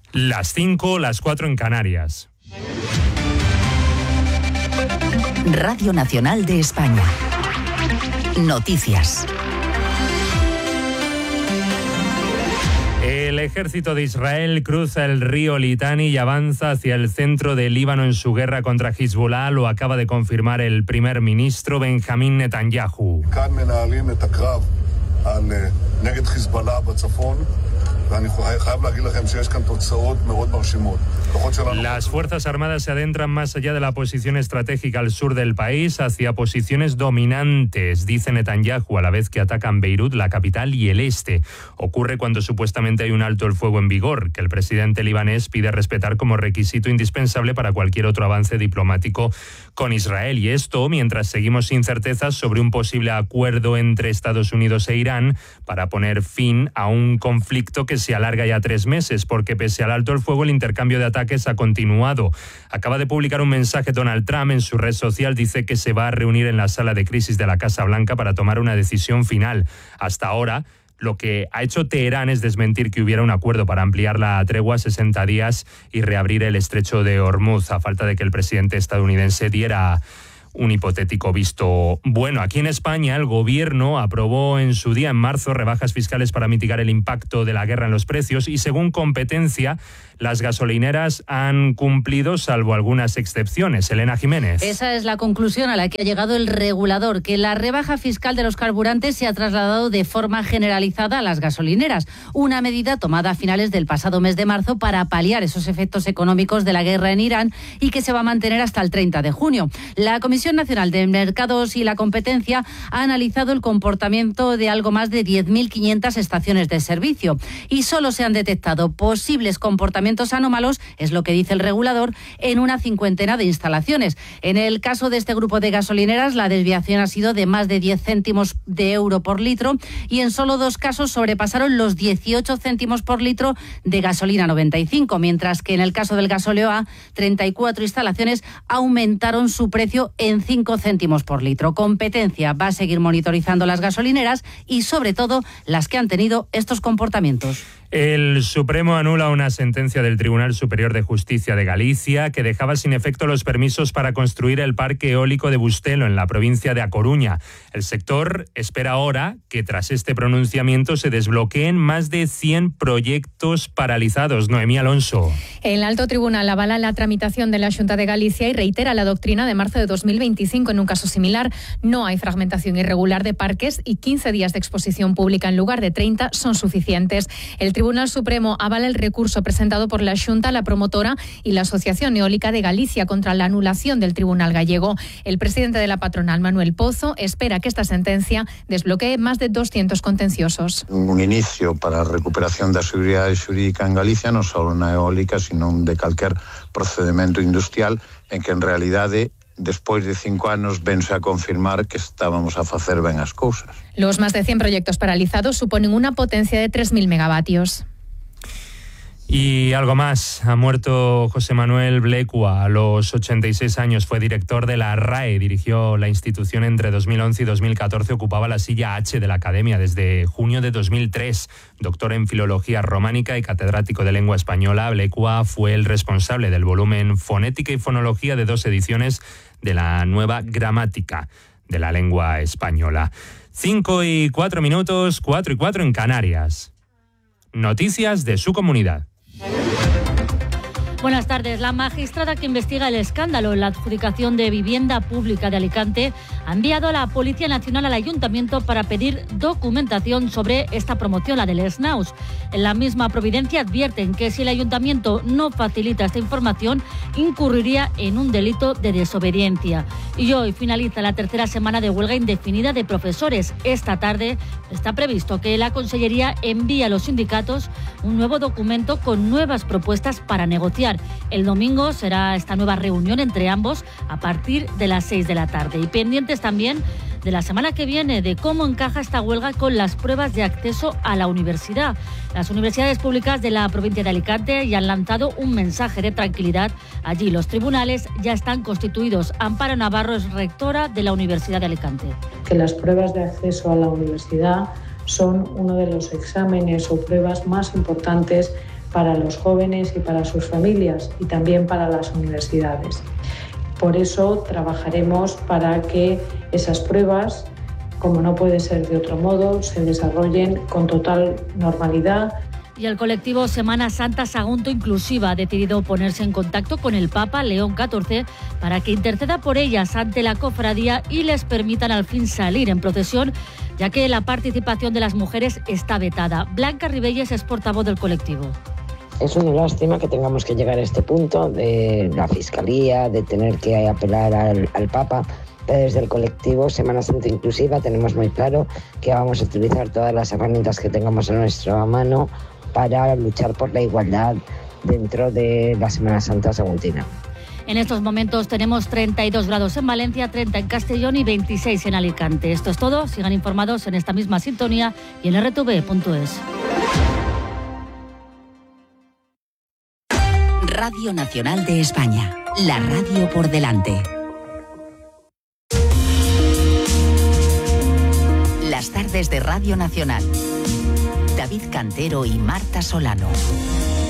Las 5, las 4 en Canarias. Radio Nacional de España. Noticias. El ejército de Israel cruza el río Litani y avanza hacia el centro de Líbano en su guerra contra Hezbollah, lo acaba de confirmar el primer ministro Benjamín Netanyahu. Las Fuerzas Armadas se adentran más allá de la posición estratégica al sur del país, hacia posiciones dominantes, dice Netanyahu, a la vez que atacan Beirut, la capital, y el este. Ocurre cuando supuestamente hay un alto el fuego en vigor, que el presidente libanés pide respetar como requisito indispensable para cualquier otro avance diplomático con Israel. Y esto mientras seguimos sin certezas sobre un posible acuerdo entre Estados Unidos e Irán para poner fin a un conflicto que se alarga ya 3 meses, porque pese al alto el fuego, el intercambio de ataques ha continuado. Acaba de publicar un mensaje Donald Trump en su red social, dice que se va a reunir en la sala de crisis de la Casa Blanca para tomar una decisión final. Hasta ahora, lo que ha hecho Teherán es desmentir que hubiera un acuerdo para ampliar la tregua a 60 días y reabrir el estrecho de Hormuz, a falta de que el presidente estadounidense diera un hipotético visto bueno. Aquí en España, el gobierno aprobó en su día, en marzo, rebajas fiscales para mitigar el impacto de la guerra en los precios y, según competencia, las gasolineras han cumplido, salvo algunas excepciones. Elena Jiménez. Esa es la conclusión a la que ha llegado el regulador, que la rebaja fiscal de los carburantes se ha trasladado de forma generalizada a las gasolineras, una medida tomada a finales del pasado mes de marzo para paliar esos efectos económicos de la guerra en Irán y que se va a mantener hasta el 30 de junio. La Comisión Nacional de Mercados y la Competencia ha analizado el comportamiento de algo más de 10.500 estaciones de servicio y solo se han detectado posibles comportamientos anómalos, es lo que dice el regulador, en una 50 de instalaciones. En el caso de este grupo de gasolineras, la desviación ha sido de más de 10 céntimos de euro por litro y en solo 2 casos sobrepasaron los 18 céntimos por litro de gasolina 95, mientras que en el caso del gasóleo A, 34 instalaciones aumentaron su precio en 5 céntimos por litro. Competencia va a seguir monitorizando las gasolineras y sobre todo las que han tenido estos comportamientos. El Supremo anula una sentencia del Tribunal Superior de Justicia de Galicia que dejaba sin efecto los permisos para construir el parque eólico de Bustelo en la provincia de A Coruña. El sector espera ahora que tras este pronunciamiento se desbloqueen más de 100 proyectos paralizados. Noemí Alonso. El alto tribunal avala la tramitación de la Xunta de Galicia y reitera la doctrina de marzo de 2025. En un caso similar, no hay fragmentación irregular de parques y 15 días de exposición pública en lugar de 30 son suficientes. El Tribunal Supremo avala el recurso presentado por la Xunta, la promotora y la Asociación Eólica de Galicia contra la anulación del Tribunal gallego. El presidente de la patronal, Manuel Pozo, espera que esta sentencia desbloquee más de 200 contenciosos. Un inicio para a recuperación da seguridade xurídica en Galicia, non só na eólica, sino de calquer procedimento industrial en que en realidade despois de 5 anos vense a confirmar que estábamos a facer ben as cousas. Los más de 100 proyectos paralizados suponen una potencia de 3.000 megavatios. Y algo más, ha muerto José Manuel Blecua a los 86 años, fue director de la RAE, dirigió la institución entre 2011 y 2014, ocupaba la silla H de la Academia desde junio de 2003, doctor en Filología Románica y catedrático de Lengua Española. Blecua fue el responsable del volumen Fonética y Fonología de 2 ediciones de la Nueva Gramática de la Lengua Española. 5:04 minutos, 4:04 en Canarias. Noticias de su comunidad. Buenas tardes. La magistrada que investiga el escándalo en la adjudicación de vivienda pública de Alicante ha enviado a la Policía Nacional al Ayuntamiento para pedir documentación sobre esta promoción, la del Snaus. En la misma Providencia advierten que si el Ayuntamiento no facilita esta información, incurriría en un delito de desobediencia. Y hoy finaliza la 3ª semana de huelga indefinida de profesores. Esta tarde está previsto que la Consellería envíe a los sindicatos un nuevo documento con nuevas propuestas para negociar. El domingo será esta nueva reunión entre ambos a partir de las 6 de la tarde. Y pendientes también de la semana que viene de cómo encaja esta huelga con las pruebas de acceso a la universidad. Las universidades públicas de la provincia de Alicante ya han lanzado un mensaje de tranquilidad. Allí los tribunales ya están constituidos. Amparo Navarro es rectora de la Universidad de Alicante. Que las pruebas de acceso a la universidad son uno de los exámenes o pruebas más importantes para los jóvenes y para sus familias y también para las universidades. Por eso trabajaremos para que esas pruebas, como no puede ser de otro modo, se desarrollen con total normalidad. Y el colectivo Semana Santa Sagunto Inclusiva ha decidido ponerse en contacto con el Papa León XIV para que interceda por ellas ante la cofradía y les permitan al fin salir en procesión, ya que la participación de las mujeres está vetada. Blanca Ribelles es portavoz del colectivo. Es una lástima que tengamos que llegar a este punto de la Fiscalía, de tener que apelar al Papa. Pero desde el colectivo Semana Santa Inclusiva tenemos muy claro que vamos a utilizar todas las herramientas que tengamos a nuestra mano para luchar por la igualdad dentro de la Semana Santa saguntina. En estos momentos tenemos 32 grados en Valencia, 30 en Castellón y 26 en Alicante. Esto es todo. Sigan informados en esta misma sintonía y en rtv.es. Radio Nacional de España. La radio por delante. Las tardes de Radio Nacional. David Cantero y Marta Solano.